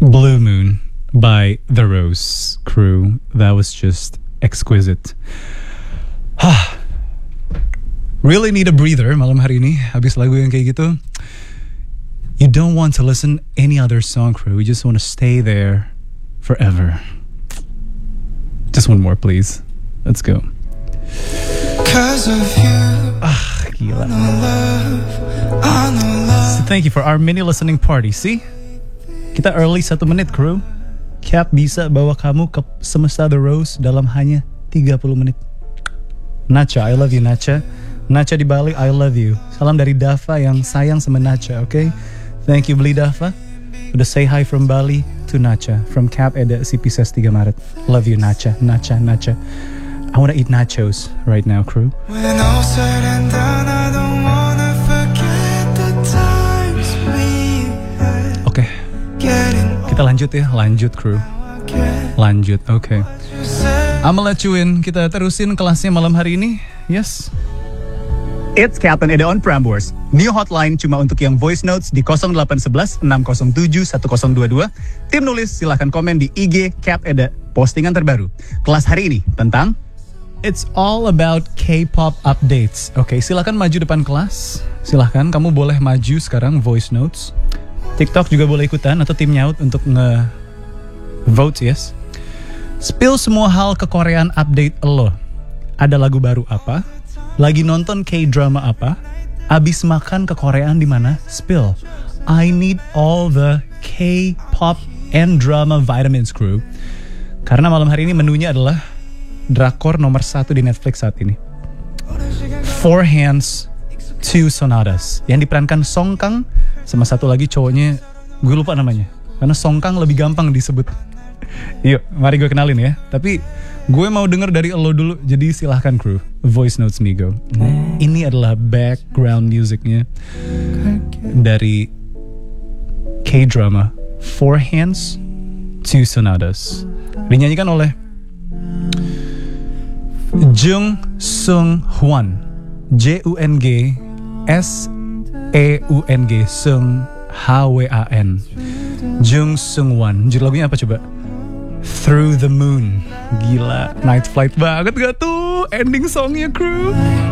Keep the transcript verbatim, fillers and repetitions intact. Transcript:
Blue Moon by The Rose Crew. That was just exquisite. Hah. Really need a breather malam hari ini. Habis lagu yang kayak gitu. You don't want to listen any other song, crew. You just want to stay there forever. Just one more, please. Let's go. Cause of you. Ah, gila. I know love, I know love. So thank you for our mini listening party. See? Kita early satu menit, crew. Cap bisa bawa kamu ke semesta The Rose dalam hanya tiga puluh menit. Nacha, I love you, Nacha. Nacha di Bali, I love you. Salam dari Dava yang sayang sama Nacha, okay? Thank you, Beli Dava. Udah say hi from Bali to Nacha. From Cap Eda C P S tiga Maret. Love you, Nacha, Nacha, Nacha. I wanna eat nachos right now, crew. When all said and done, I don't wanna forget the times we had. Oke, okay. Kita lanjut ya, lanjut, crew. Lanjut, oke. Okay. I'ma let you in. Kita terusin kelasnya malam hari ini. Yes. It's Captain Eda on Prambors. New hotline cuma untuk yang voice notes di nol delapan satu satu enam nol tujuh satu nol dua dua. Tim nulis silahkan komen di I G Cap Eda. Postingan terbaru. Kelas hari ini tentang It's all about K-pop updates. Oke, okay, silahkan maju depan kelas. Silahkan, kamu boleh maju sekarang voice notes. TikTok juga boleh ikutan atau tim nyaut untuk nge-vote, yes. Spill semua hal kekoreaan update lo. Ada lagu baru apa? Lagi nonton K-drama apa? Abis makan kekoreaan di mana? Spill. I need all the K-pop and drama vitamins, crew. Karena malam hari ini menunya adalah drakor nomor satu di Netflix saat ini. Four Hands, Two Sonatas. Yang diperankan Song Kang sama satu lagi cowoknya, gue lupa namanya. Karena Song Kang lebih gampang disebut. Yuk, mari gue kenalin ya. Tapi gue mau denger dari lo dulu. Jadi silahkan, crew. Voice notes Migo. Ini adalah background musicnya dari K-drama Four Hands, Two Sonatas. Dinyanyikan oleh Jung Sung Hwan, J U N G S E U N G, Sung H W A N. Jung Sung Hwan. Judul lagunya apa coba? Through the Moon. Gila, Night Flight banget gak tuh ending songnya, crew?